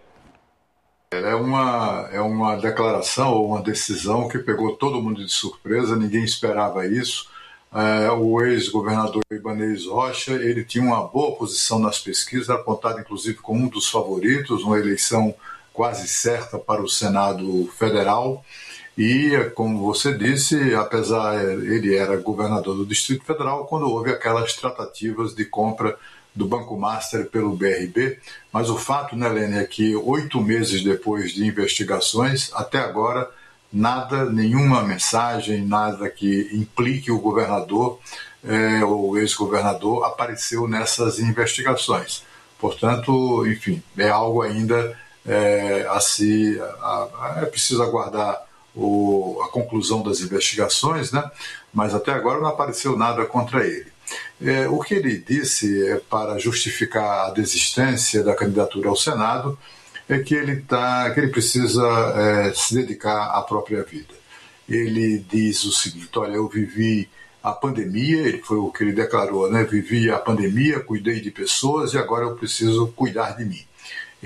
É uma, é uma declaração ou uma decisão que pegou todo mundo de surpresa, ninguém esperava isso. É, o ex-governador Ibanez Rocha, ele tinha uma boa posição nas pesquisas, apontado inclusive como um dos favoritos, uma eleição quase certa para o Senado Federal. E, como você disse, apesar ele era governador do Distrito Federal, quando houve aquelas tratativas de compra do Banco Master pelo B R B, mas o fato, né, Lene, é que oito meses depois de investigações, até agora, nada, nenhuma mensagem, nada que implique o governador, é, o ex-governador, apareceu nessas investigações. Portanto, enfim, é algo ainda é, a se... A, a, é preciso aguardar o, a conclusão das investigações, né? Mas até agora não apareceu nada contra ele. É, o que ele disse é para justificar a desistência da candidatura ao Senado é que ele, tá, que ele precisa é, se dedicar à própria vida. Ele diz o seguinte, olha, eu vivi a pandemia, ele foi o que ele declarou, né? Vivi a pandemia, cuidei de pessoas e agora eu preciso cuidar de mim.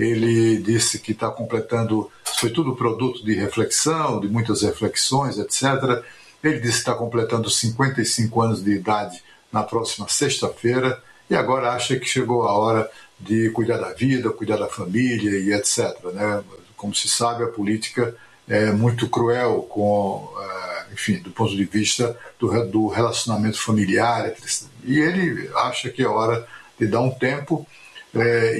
Ele disse que está completando, foi tudo produto de reflexão, de muitas reflexões, etcétera. Ele disse que está completando cinquenta e cinco anos de idade na próxima sexta-feira e agora acha que chegou a hora de cuidar da vida, cuidar da família e etcétera. Né? Como se sabe, a política é muito cruel, com, enfim, do ponto de vista do, do relacionamento familiar. E ele acha que é hora de dar um tempo é,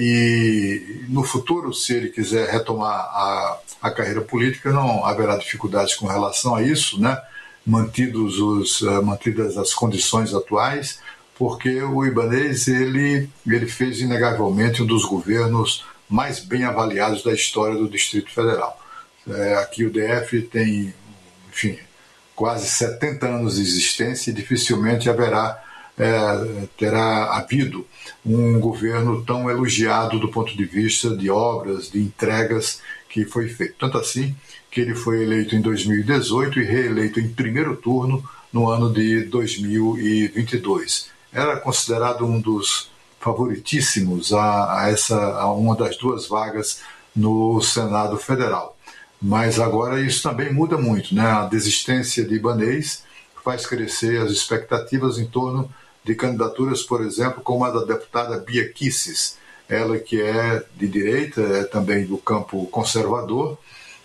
e no futuro, se ele quiser retomar a, a carreira política, não haverá dificuldades com relação a isso, né? Mantidos os, mantidas as condições atuais, porque o Ibanez ele, ele fez inegavelmente um dos governos mais bem avaliados da história do Distrito Federal. É, aqui o D F tem, enfim, quase setenta anos de existência e dificilmente haverá, é, terá havido um governo tão elogiado do ponto de vista de obras, de entregas que foi feito. Tanto assim que ele foi eleito em dois mil e dezoito e reeleito em primeiro turno no ano de dois mil e vinte e dois. Era considerado um dos favoritíssimos a, a, essa, a uma das duas vagas no Senado Federal. Mas agora isso também muda muito, né? A desistência de Ibanez faz crescer as expectativas em torno de candidaturas, por exemplo, como a da deputada Bia Kicis, ela que é de direita, é também do campo conservador,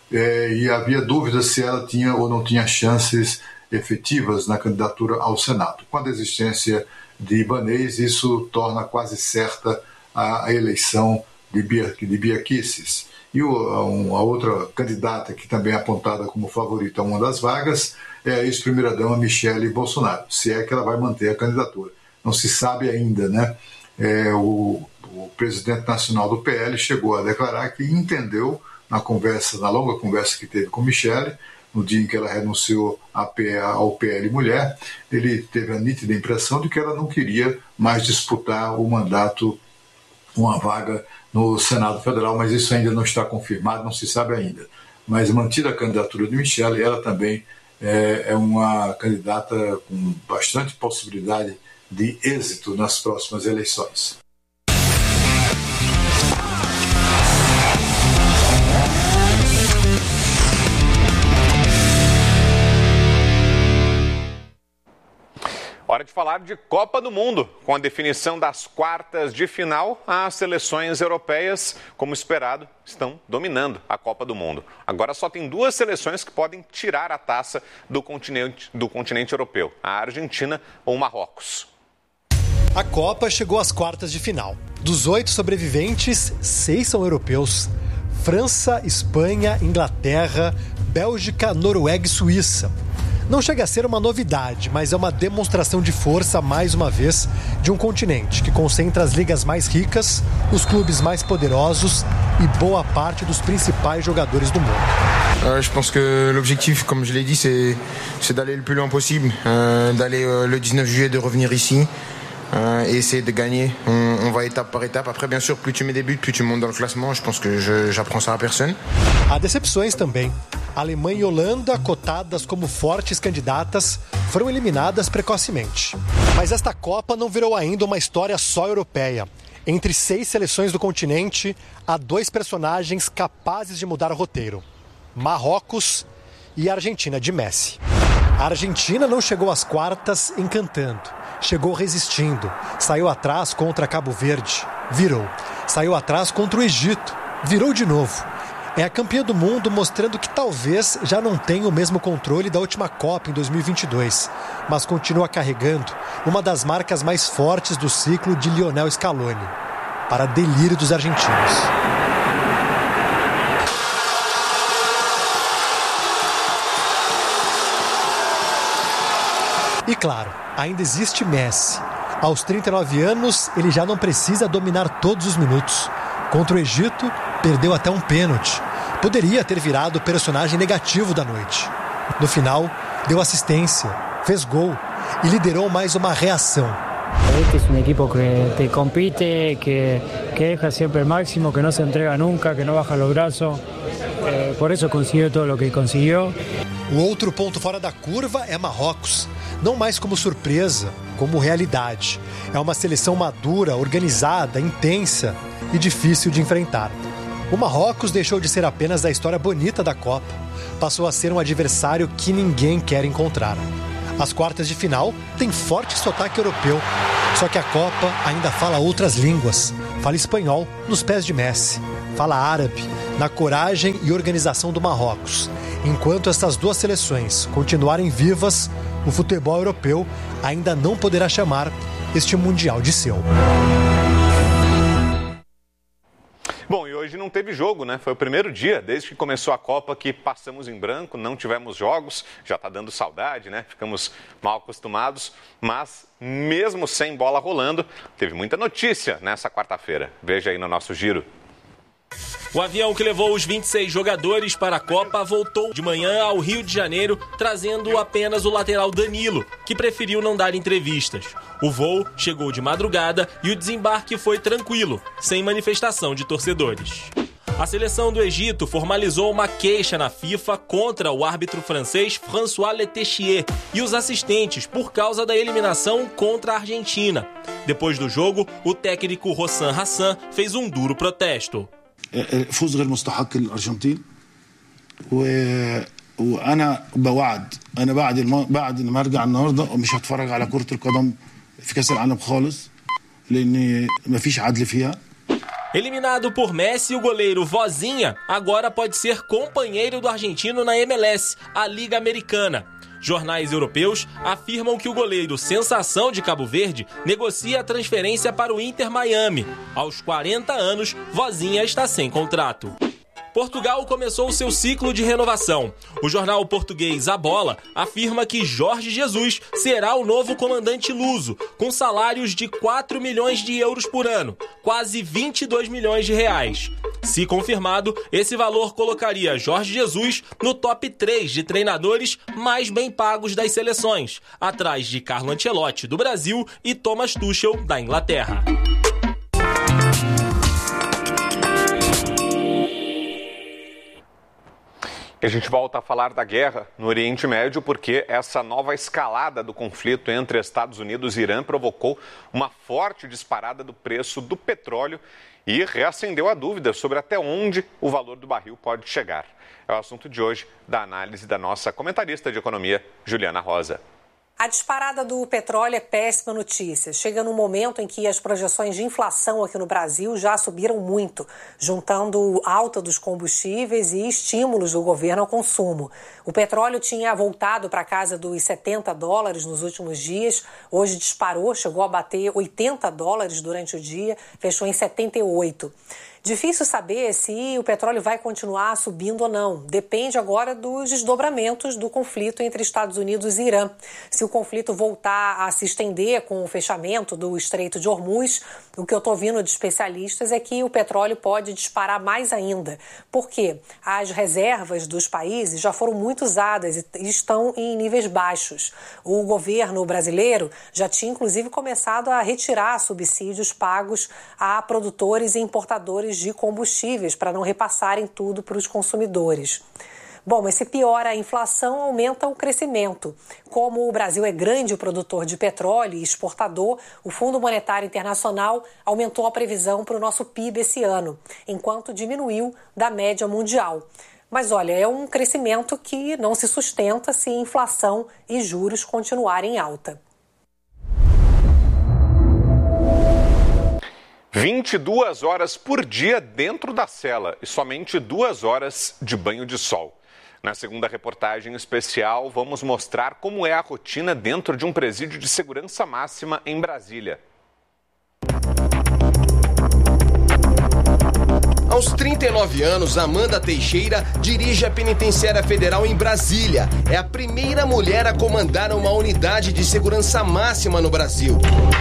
é, e havia dúvidas se ela tinha ou não tinha chances efetivas na candidatura ao Senado. Com a desistência de Ibanez, isso torna quase certa a, a eleição de Bia, de Bia Kicis. E o, a, a outra candidata que também é apontada como favorita a uma das vagas é a ex-primeira-dama Michele Bolsonaro, se é que ela vai manter a candidatura. Não se sabe ainda, né? É, o, o presidente nacional do P L chegou a declarar que entendeu, na conversa, na longa conversa que teve com Michele, no dia em que ela renunciou ao P L Mulher, ele teve a nítida impressão de que ela não queria mais disputar o mandato, uma vaga no Senado Federal, mas isso ainda não está confirmado, não se sabe ainda. Mas mantida a candidatura de Michele, ela também é, é uma candidata com bastante possibilidade de êxito nas próximas eleições. Hora de falar de Copa do Mundo. Com a definição das quartas de final, as seleções europeias, como esperado, estão dominando a Copa do Mundo. Agora só tem duas seleções que podem tirar a taça do continente, do continente europeu, a Argentina ou o Marrocos. A Copa chegou às quartas de final. Dos oito sobreviventes, seis são europeus. França, Espanha, Inglaterra, Bélgica, Noruega e Suíça. Não chega a ser uma novidade, mas é uma demonstração de força, mais uma vez, de um continente que concentra as ligas mais ricas, os clubes mais poderosos e boa parte dos principais jogadores do mundo. Euh, je pense que l'objectif, comme je l'ai dit, c'est, c'est d'aller le plus loin possible, euh, d'aller euh, le dix-neuf juillet, de revenir ici. Euh, et essayer de gagner. On, on va étape par étape. Après, bien sûr, plus tu mets des buts, plus tu montes dans le classement. Je pense que je, j'apprends ça à personne. Há decepções também. Alemanha e Holanda, cotadas como fortes candidatas, foram eliminadas precocemente. Mas esta Copa não virou ainda uma história só europeia. Entre seis seleções do continente, há dois personagens capazes de mudar o roteiro: Marrocos e Argentina de Messi. A Argentina não chegou às quartas encantando. Chegou resistindo, saiu atrás contra Cabo Verde, virou. Saiu atrás contra o Egito, virou de novo. É a campeã do mundo, mostrando que talvez já não tenha o mesmo controle da última Copa em dois mil e vinte e dois, mas continua carregando uma das marcas mais fortes do ciclo de Lionel Scaloni, para delírio dos argentinos. E claro, ainda existe Messi. Aos trinta e nove anos, ele já não precisa dominar todos os minutos. Contra o Egito, perdeu até um pênalti. Poderia ter virado o personagem negativo da noite. No final, deu assistência, fez gol e liderou mais uma reação. Este es un equipo que te compite, que, que deja siempre el máximo, que no se entrega nunca, que no baja los brazos. Eh, por eso consiguió todo lo que consiguió. O outro ponto fora da curva é Marrocos. Não mais como surpresa, como realidade. É uma seleção madura, organizada, intensa e difícil de enfrentar. O Marrocos deixou de ser apenas a história bonita da Copa. Passou a ser um adversário que ninguém quer encontrar. As quartas de final têm forte sotaque europeu. Só que a Copa ainda fala outras línguas. Fala espanhol nos pés de Messi. Fala árabe na coragem e organização do Marrocos. Enquanto essas duas seleções continuarem vivas, o futebol europeu ainda não poderá chamar este Mundial de seu. Bom, e hoje não teve jogo, né? Foi o primeiro dia, desde que começou a Copa, que passamos em branco, não tivemos jogos, já tá dando saudade, né? Ficamos mal acostumados, mas mesmo sem bola rolando, teve muita notícia nessa quarta-feira. Veja aí no nosso giro. O avião que levou os vinte e seis jogadores para a Copa voltou de manhã ao Rio de Janeiro, trazendo apenas o lateral Danilo, que preferiu não dar entrevistas. O voo chegou de madrugada e o desembarque foi tranquilo, sem manifestação de torcedores. A seleção do Egito formalizou uma queixa na FIFA contra o árbitro francês François Letechier e os assistentes por causa da eliminação contra a Argentina. Depois do jogo, o técnico Hossam Hassan fez um duro protesto. فوز غير مستحق للأرجنتين وأنا بوعد أنا بعد الم... بعد ما أرجع النهارده ومش هتفرج على كرة القدم في كأس العالم خالص لأن مفيش عدل فيها. Eliminado por Messi, o goleiro Vozinha agora pode ser companheiro do argentino na M L S, a Liga Americana. Jornais europeus afirmam que o goleiro sensação de Cabo Verde negocia a transferência para o Inter Miami. Aos quarenta anos, Vozinha está sem contrato. Portugal começou o seu ciclo de renovação. O jornal português A Bola afirma que Jorge Jesus será o novo comandante luso, com salários de quatro milhões de euros por ano, quase vinte e dois milhões de reais. Se confirmado, esse valor colocaria Jorge Jesus no top três de treinadores mais bem pagos das seleções, atrás de Carlo Ancelotti, do Brasil, e Thomas Tuchel, da Inglaterra. E a gente volta a falar da guerra no Oriente Médio porque essa nova escalada do conflito entre Estados Unidos e Irã provocou uma forte disparada do preço do petróleo e reacendeu a dúvida sobre até onde o valor do barril pode chegar. É o assunto de hoje da análise da nossa comentarista de economia, Juliana Rosa. A disparada do petróleo é péssima notícia. Chega num momento em que as projeções de inflação aqui no Brasil já subiram muito, juntando alta dos combustíveis e estímulos do governo ao consumo. O petróleo tinha voltado para a casa dos setenta dólares nos últimos dias. Hoje disparou, chegou a bater oitenta dólares durante o dia, fechou em setenta e oito. Difícil saber se o petróleo vai continuar subindo ou não. Depende agora dos desdobramentos do conflito entre Estados Unidos e Irã. Se o conflito voltar a se estender com o fechamento do Estreito de Hormuz, o que eu estou ouvindo de especialistas é que o petróleo pode disparar mais ainda. Por quê? As reservas dos países já foram muito usadas e estão em níveis baixos. O governo brasileiro já tinha, inclusive, começado a retirar subsídios pagos a produtores e importadores de combustíveis para não repassarem tudo para os consumidores. Bom, mas se piora a inflação, aumenta o crescimento. Como o Brasil é grande produtor de petróleo e exportador, o Fundo Monetário Internacional aumentou a previsão para o nosso P I B esse ano, enquanto diminuiu da média mundial. Mas olha, é um crescimento que não se sustenta se inflação e juros continuarem alta. vinte e duas horas por dia dentro da cela e somente duas horas de banho de sol. Na segunda reportagem especial, vamos mostrar como é a rotina dentro de um presídio de segurança máxima em Brasília. Aos trinta e nove anos, Amanda Teixeira dirige a Penitenciária Federal em Brasília. É a primeira mulher a comandar uma unidade de segurança máxima no Brasil.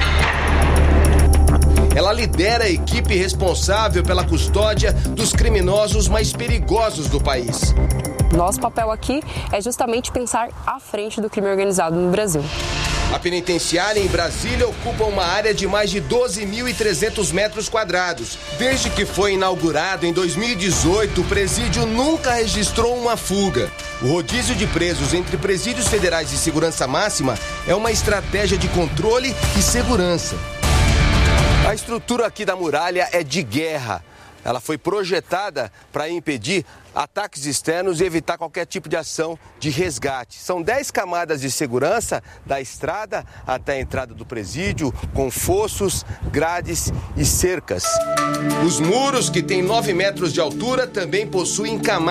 Ela lidera a equipe responsável pela custódia dos criminosos mais perigosos do país. Nosso papel aqui é justamente pensar à frente do crime organizado no Brasil. A penitenciária em Brasília ocupa uma área de mais de doze mil e trezentos metros quadrados. Desde que foi inaugurado em dois mil e dezoito, o presídio nunca registrou uma fuga. O rodízio de presos entre presídios federais e segurança máxima é uma estratégia de controle e segurança. A estrutura aqui da muralha é de guerra. Ela foi projetada para impedir ataques externos e evitar qualquer tipo de ação de resgate. São dez camadas de segurança da estrada até a entrada do presídio, com fossos, grades e cercas. Os muros, que têm nove metros de altura, também possuem camadas